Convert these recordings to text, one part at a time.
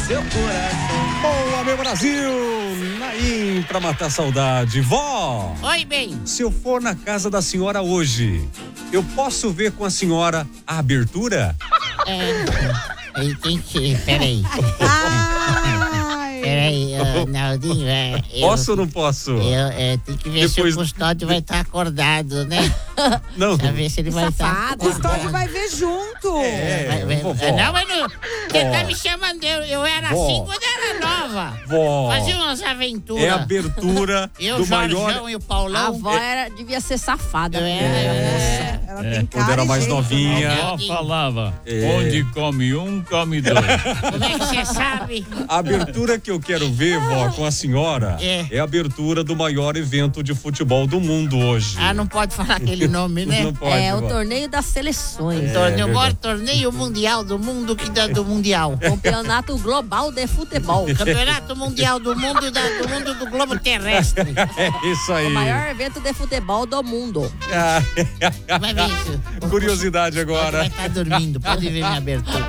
seu coração. Boa, meu Brasil! Naim, pra matar a saudade. Vó! Oi, bem. Se eu for na casa da senhora hoje, eu posso ver com a senhora a abertura? Aí tem que... Peraí. Peraí, Naldinho, Posso ou não posso? Tem que ver se o custódio vai estar acordado, né? Não. Pra ver se ele vai estar... O custódio vai ver junto. vovó. Não, mas não... Você tá me chamando, eu era assim quando era nova. Vó. Fazia umas aventuras. É a abertura Eu, do o Jorjão maior... e o Paulão. A avó devia ser safada. Ela tem cara Quando era e mais jeito. novinha. A avó falava, É. onde come um, come dois. Como é que você sabe? A abertura que eu quero ver, vó, com a senhora é a abertura do maior evento de futebol do mundo hoje. Ah, não pode falar aquele nome, né? Não pode, O vó. torneio das seleções. O maior verdade. torneio mundial do mundo que dá do mundial. Campeonato global de futebol. Campeonato mundial do mundo do globo terrestre. É isso aí. O maior evento de futebol do mundo. Vai ver isso. Curiosidade Vai agora. estar dormindo, pode ver minha abertura.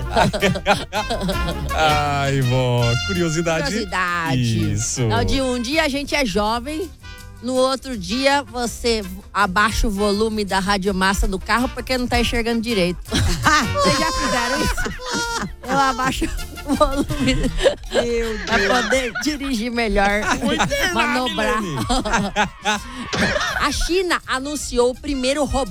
Ai, vó. Curiosidade. Curiosidade. Isso. Naldinho, um dia a gente é jovem, no outro dia você abaixa o volume da radiomassa do carro porque não tá enxergando direito. Vocês já fizeram isso? Eu abaixo o volume pra poder dirigir melhor, manobrar. A China anunciou o primeiro robô